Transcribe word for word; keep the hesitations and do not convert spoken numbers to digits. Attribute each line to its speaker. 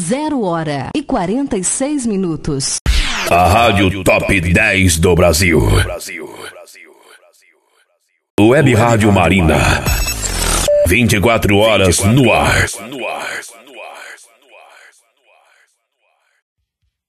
Speaker 1: Zero hora e quarenta e seis minutos.
Speaker 2: A Rádio Top dez do Brasil. Web Rádio Marina. vinte e quatro horas no ar.